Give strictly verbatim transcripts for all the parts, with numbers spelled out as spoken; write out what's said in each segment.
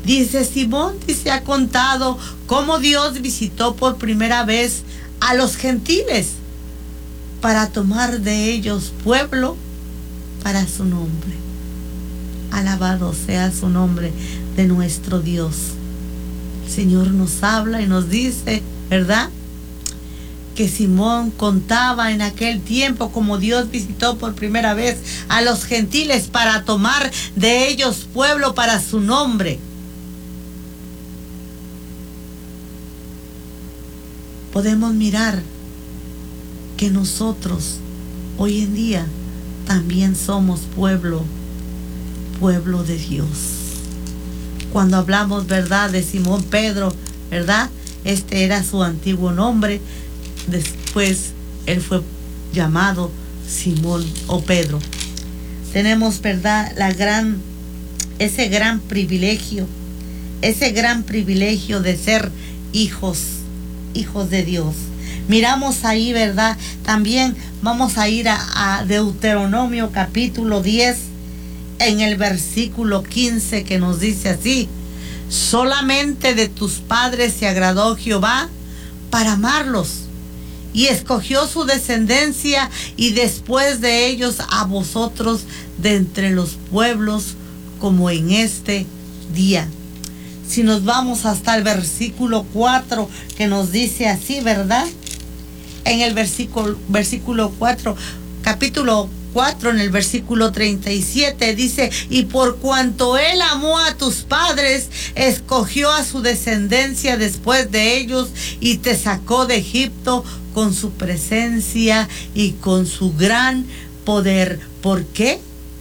Dice Simón, dice, ha contado cómo Dios visitó por primera vez a los gentiles para tomar de ellos pueblo para su nombre. Alabado sea su nombre de nuestro Dios. El Señor nos habla y nos dice, ¿verdad?, que Simón contaba en aquel tiempo como Dios visitó por primera vez a los gentiles para tomar de ellos pueblo para su nombre. Podemos mirar que nosotros hoy en día también somos pueblo, pueblo de Dios. Cuando hablamos, ¿verdad?, de Simón Pedro, ¿verdad?, este era su antiguo nombre. Después él fue llamado Simón o Pedro. Tenemos, ¿verdad?, la gran, ese gran privilegio, ese gran privilegio de ser hijos, hijos de Dios. Miramos ahí, ¿verdad? También vamos a ir a, a Deuteronomio capítulo diez, en el versículo quince, que nos dice así: solamente de tus padres se agradó Jehová para amarlos, y escogió su descendencia, y después de ellos a vosotros de entre los pueblos, como en este día. Si nos vamos hasta el versículo cuatro, que nos dice así, ¿verdad? En el versículo, versículo cuatro, capítulo cuatro, en el versículo treinta y siete, dice: y por cuanto él amó a tus padres, escogió a su descendencia después de ellos, y te sacó de Egipto con su presencia y con su gran poder. ¿Por qué?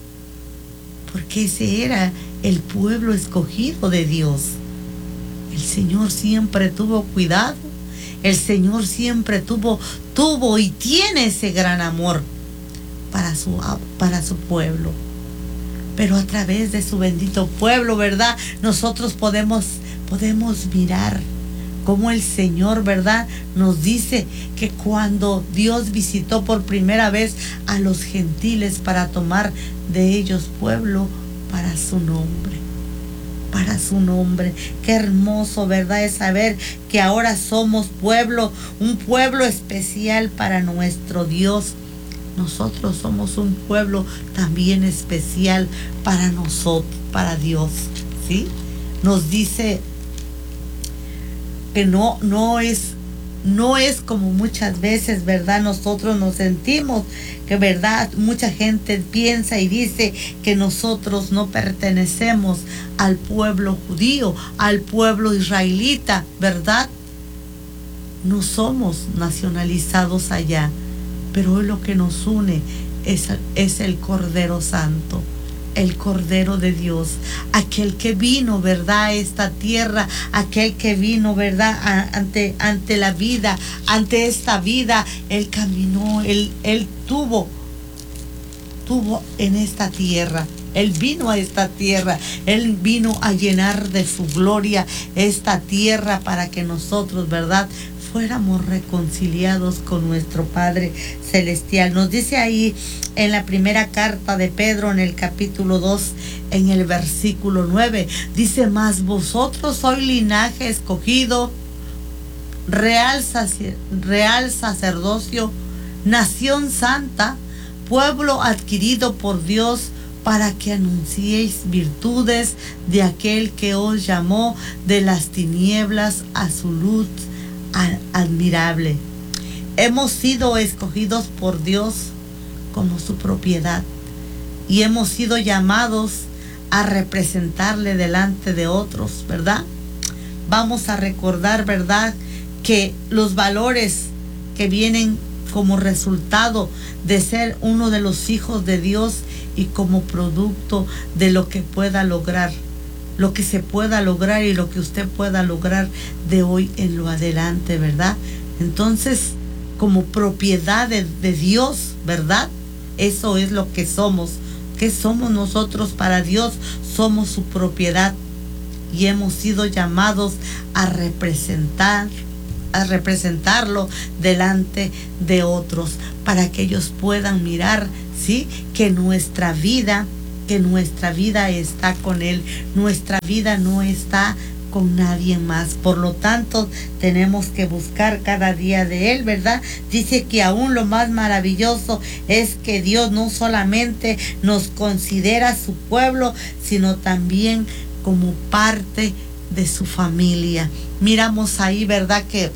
Porque ese era el pueblo escogido de Dios. El Señor siempre tuvo cuidado. El Señor siempre tuvo, tuvo y tiene ese gran amor para su, para su pueblo. Pero a través de su bendito pueblo, ¿verdad?, nosotros podemos, podemos mirar cómo el Señor, ¿verdad?, nos dice que cuando Dios visitó por primera vez a los gentiles para tomar de ellos pueblo para su nombre. Para su nombre. Qué hermoso, ¿verdad?, es saber que ahora somos pueblo, un pueblo especial para nuestro Dios. Nosotros somos un pueblo también especial para nosotros, para Dios, ¿sí? Nos dice que no, no es, no es como muchas veces, ¿verdad?, nosotros nos sentimos, que, ¿verdad?, mucha gente piensa y dice que nosotros no pertenecemos al pueblo judío, al pueblo israelita, ¿verdad? No somos nacionalizados allá, pero hoy lo que nos une es, es el Cordero Santo, el Cordero de Dios, aquel que vino, ¿verdad?, a esta tierra, aquel que vino, ¿verdad?, a, ante, ante la vida, ante esta vida. Él caminó, él, él tuvo, tuvo en esta tierra. Él vino a esta tierra, Él vino a llenar de su gloria esta tierra para que nosotros, ¿verdad?, fuéramos reconciliados con nuestro Padre Celestial. Nos dice ahí en la primera carta de Pedro, en el capítulo dos, en el versículo nueve, dice: mas vosotros sois linaje escogido, real, sacer, real sacerdocio, nación santa, pueblo adquirido por Dios, para que anunciéis virtudes de aquel que os llamó de las tinieblas a su luz admirable. Hemos sido escogidos por Dios como su propiedad y hemos sido llamados a representarle delante de otros, ¿verdad? Vamos a recordar, ¿verdad?, que los valores que vienen como resultado de ser uno de los hijos de Dios y como producto de lo que pueda lograr, lo que se pueda lograr y lo que usted pueda lograr de hoy en lo adelante, ¿verdad? Entonces, como propiedad de, de Dios, ¿verdad? Eso es lo que somos. ¿Qué somos nosotros para Dios? Somos su propiedad y hemos sido llamados a representar a representarlo delante de otros, para que ellos puedan mirar, ¿sí?, que nuestra vida, que nuestra vida está con Él. Nuestra vida no está con nadie más. Por lo tanto, tenemos que buscar cada día de Él, ¿verdad? Dice que aún lo más maravilloso es que Dios no solamente nos considera su pueblo, sino también como parte de su familia. Miramos ahí, ¿verdad? Que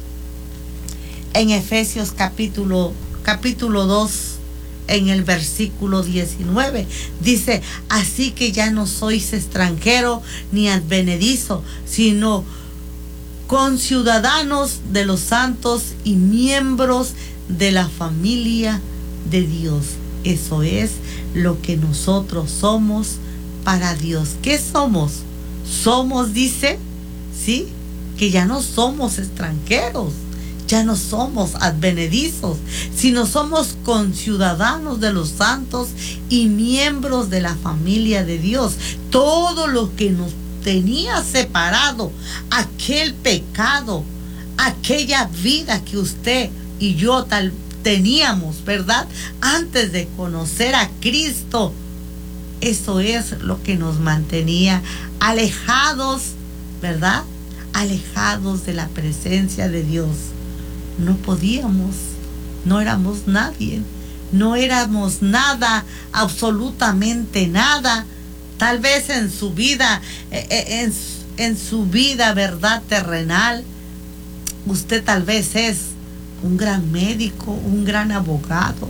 en Efesios capítulo, capítulo dos, en el versículo diecinueve, dice: así que ya no sois extranjero ni advenedizo, sino conciudadanos de los santos y miembros de la familia de Dios. Eso es lo que nosotros somos para Dios. ¿Qué somos? Somos, dice, ¿sí? Que ya no somos extranjeros, ya no somos advenedizos, sino somos conciudadanos de los santos y miembros de la familia de Dios. Todo lo que nos tenía separado, aquel pecado, aquella vida que usted y yo tal teníamos, ¿verdad? Antes de conocer a Cristo, eso es lo que nos mantenía alejados, ¿verdad? Alejados de la presencia de Dios. No podíamos, no éramos nadie, no éramos nada, absolutamente nada. Tal vez en su vida, en, en su vida, ¿verdad?, terrenal, usted tal vez es un gran médico, un gran abogado,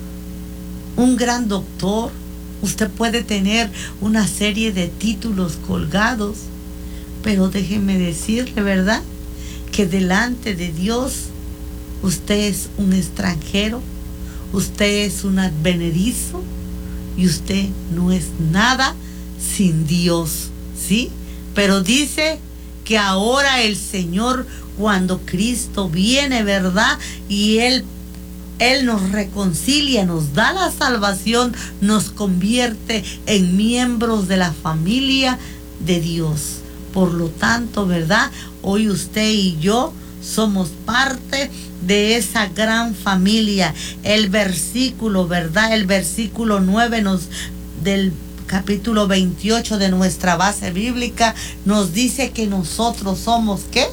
un gran doctor. Usted puede tener una serie de títulos colgados, pero déjeme decirle, ¿verdad?, que delante de Dios usted es un extranjero, usted es un advenedizo y usted no es nada sin Dios, ¿sí? Pero dice que ahora el Señor, cuando Cristo viene, ¿verdad?, y Él, Él nos reconcilia, nos da la salvación, nos convierte en miembros de la familia de Dios. Por lo tanto, ¿verdad?, hoy usted y yo somos parte de esa gran familia. El versículo, ¿verdad? El versículo nueve nos, del capítulo veintiocho de nuestra base bíblica, nos dice que nosotros somos, ¿qué?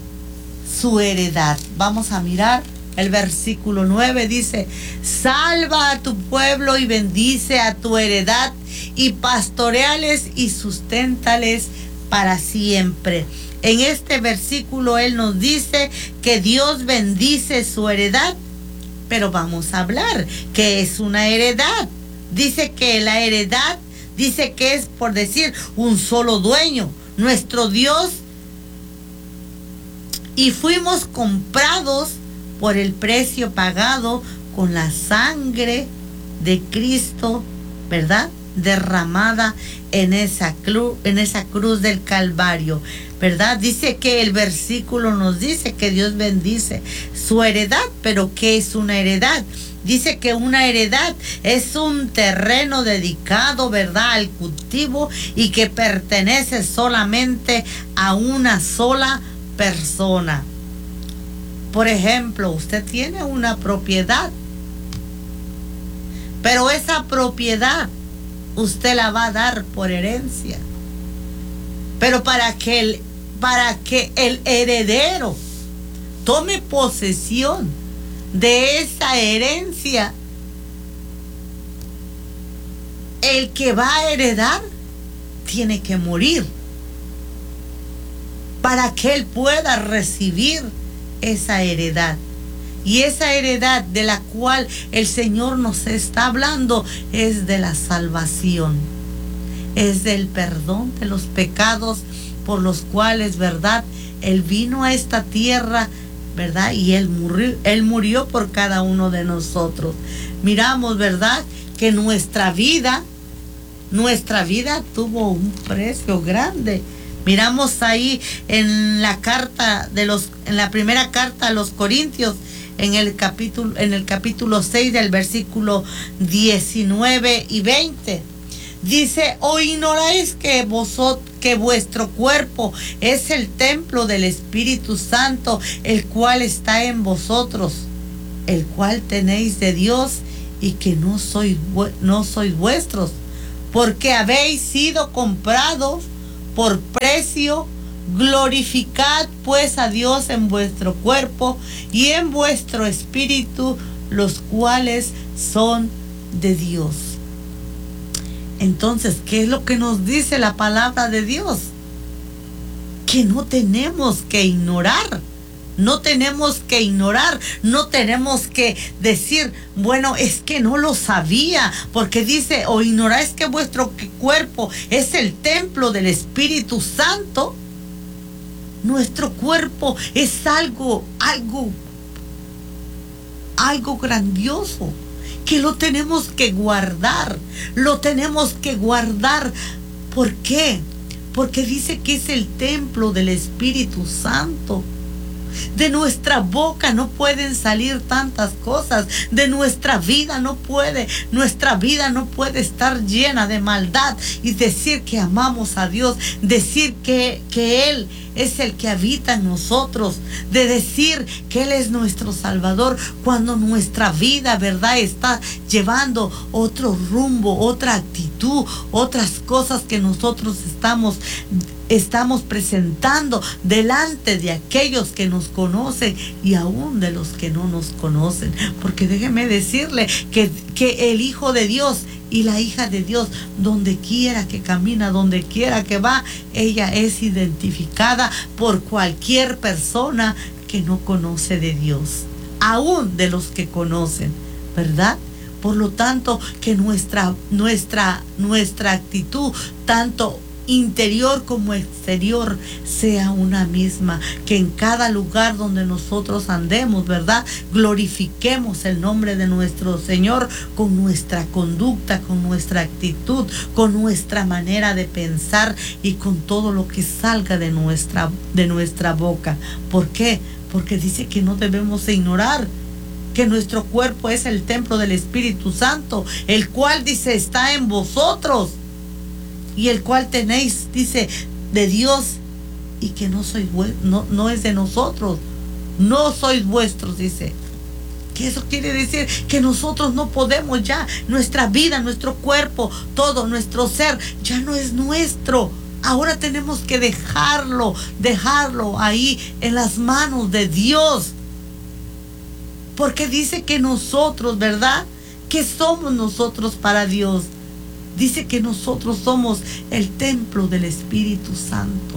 Su heredad. Vamos a mirar el versículo nueve. Dice: salva a tu pueblo y bendice a tu heredad y pastoreales y susténtales para siempre. En este versículo Él nos dice que Dios bendice su heredad, pero vamos a hablar que es una heredad. Dice que la heredad, dice que es, por decir, un solo dueño, nuestro Dios, y fuimos comprados por el precio pagado con la sangre de Cristo, ¿verdad?, derramada en esa cruz, en esa cruz del Calvario, ¿verdad? Dice que el versículo nos dice que Dios bendice su heredad, pero ¿qué es una heredad? Dice que una heredad es un terreno dedicado, ¿verdad?, al cultivo y que pertenece solamente a una sola persona. Por ejemplo, usted tiene una propiedad, pero esa propiedad usted la va a dar por herencia. Pero para que el, para que el heredero tome posesión de esa herencia, el que va a heredar tiene que morir para que él pueda recibir esa heredad. Y esa heredad de la cual el Señor nos está hablando es de la salvación, es del perdón de los pecados por los cuales, ¿verdad?, Él vino a esta tierra, ¿verdad?, y Él murió, Él murió por cada uno de nosotros. Miramos, ¿verdad?, que nuestra vida, nuestra vida tuvo un precio grande. Miramos ahí en la carta de los, en la primera carta a los Corintios, en el capítulo, en el capítulo seis del versículo diecinueve y veinte. Dice: ¿o ignoráis que vosotros, que vuestro cuerpo es el templo del Espíritu Santo, el cual está en vosotros, el cual tenéis de Dios, y que no sois, no sois vuestros, porque habéis sido comprados por precio. Glorificad pues a Dios en vuestro cuerpo y en vuestro espíritu, los cuales son de Dios. Entonces, ¿qué es lo que nos dice la palabra de Dios? Que no tenemos que ignorar. No tenemos que ignorar, no tenemos que decir, bueno, es que no lo sabía, porque dice, o ignoráis que vuestro cuerpo es el templo del Espíritu Santo. Nuestro cuerpo es algo, algo, algo grandioso, que lo tenemos que guardar, lo tenemos que guardar. ¿Por qué? Porque dice que es el templo del Espíritu Santo. De nuestra boca no pueden salir tantas cosas. De nuestra vida no puede, nuestra vida no puede estar llena de maldad y decir que amamos a Dios, decir que, que Él es el que habita en nosotros, de decir que Él es nuestro Salvador, cuando nuestra vida, ¿verdad?, está llevando otro rumbo, otra actitud, otras cosas que nosotros estamos Estamos presentando delante de aquellos que nos conocen y aún de los que no nos conocen. Porque déjeme decirle que, que el Hijo de Dios y la hija de Dios, donde quiera que camina, donde quiera que va, ella es identificada por cualquier persona que no conoce de Dios, aún de los que conocen, ¿verdad? Por lo tanto, que nuestra, nuestra, nuestra actitud, tanto interior como exterior, sea una misma, que en cada lugar donde nosotros andemos, ¿verdad?, glorifiquemos el nombre de nuestro Señor con nuestra conducta, con nuestra actitud, con nuestra manera de pensar y con todo lo que salga de nuestra, de nuestra boca. ¿Por qué? Porque dice que no debemos ignorar que nuestro cuerpo es el templo del Espíritu Santo, el cual, dice, está en vosotros, y el cual tenéis, dice, de Dios, y que no sois no, no es de nosotros, no sois vuestros, dice. Que eso quiere decir que nosotros no podemos ya, nuestra vida, nuestro cuerpo, todo nuestro ser ya no es nuestro. Ahora tenemos que dejarlo, dejarlo ahí en las manos de Dios. Porque dice que nosotros, ¿verdad?, que somos nosotros para Dios. Dice que nosotros somos el templo del Espíritu Santo.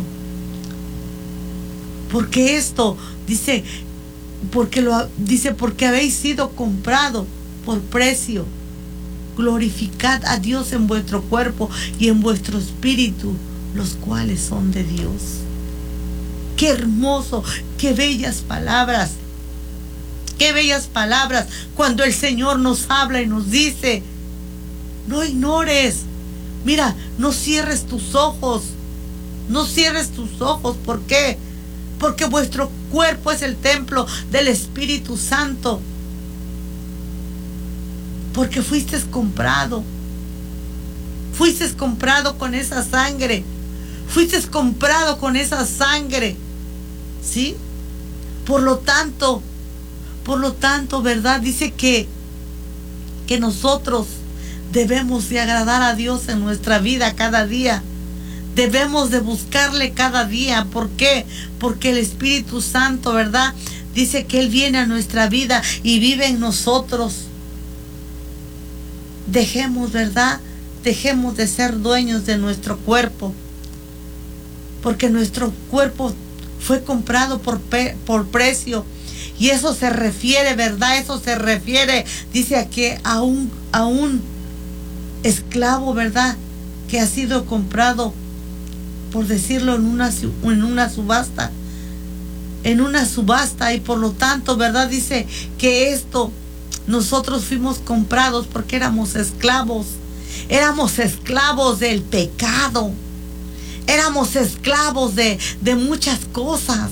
Porque esto, dice, porque lo dice, porque habéis sido comprado por precio. Glorificad a Dios en vuestro cuerpo y en vuestro espíritu, los cuales son de Dios. Qué hermoso, qué bellas palabras. Qué bellas palabras cuando el Señor nos habla y nos dice: no ignores, mira, no cierres tus ojos, no cierres tus ojos. ¿Por qué? Porque vuestro cuerpo es el templo del Espíritu Santo. Porque fuiste comprado, fuiste comprado con esa sangre, fuiste comprado con esa sangre, ¿sí? Por lo tanto, por lo tanto, ¿verdad? Dice que, que nosotros debemos de agradar a Dios en nuestra vida cada día. Debemos de buscarle cada día. ¿Por qué? Porque el Espíritu Santo, ¿verdad?, dice que Él viene a nuestra vida y vive en nosotros. Dejemos, ¿verdad?, dejemos de ser dueños de nuestro cuerpo. Porque nuestro cuerpo fue comprado por, pe por precio. Y eso se refiere, ¿verdad? Eso se refiere, dice aquí, a un, a un esclavo, ¿verdad?, que ha sido comprado, por decirlo, en una, en una subasta. En una subasta. Y por lo tanto, ¿verdad?, dice que esto, nosotros fuimos comprados porque éramos esclavos. Éramos esclavos del pecado. Éramos esclavos de, de muchas cosas.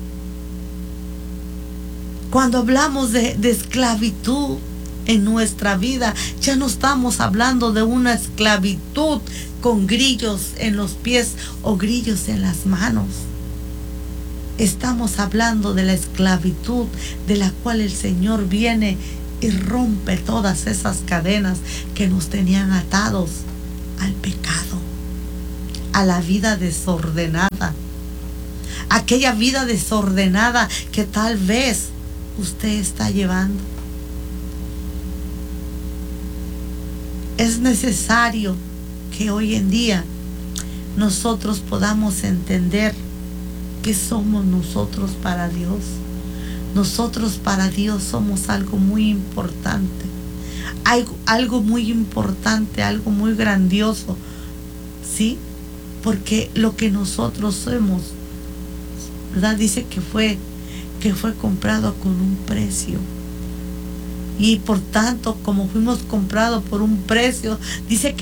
Cuando hablamos de, de esclavitud en nuestra vida, ya no estamos hablando de una esclavitud con grillos en los pies o grillos en las manos. Estamos hablando de la esclavitud de la cual el Señor viene y rompe todas esas cadenas que nos tenían atados al pecado, a la vida desordenada, aquella vida desordenada que tal vez usted está llevando. Es necesario que hoy en día nosotros podamos entender que somos nosotros para Dios. Nosotros para Dios somos algo muy importante, algo, algo muy importante, algo muy grandioso, ¿sí? Porque lo que nosotros somos, ¿verdad? Dice que fue, que fue comprado con un precio. Y por tanto, como fuimos comprados por un precio, dice que